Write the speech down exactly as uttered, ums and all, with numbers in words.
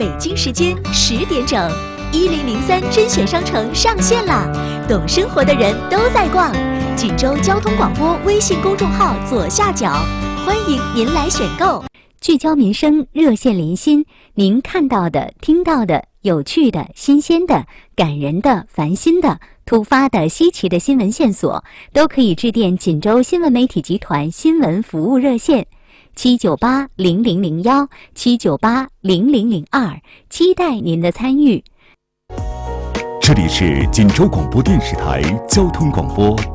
北京时间十点整，一零零三甄选商城上线啦！懂生活的人都在逛。锦州交通广播微信公众号左下角，欢迎您来选购。 聚焦民生，热线连心，您看到的、听到的、有趣的、新鲜的、感人的、烦心的、突发的、稀奇的新闻线索，都可以致电锦州新闻媒体集团新闻服务热线七九八零零零幺七九八零零零二，期待您的参与。 这里是锦州广播电视台交通广播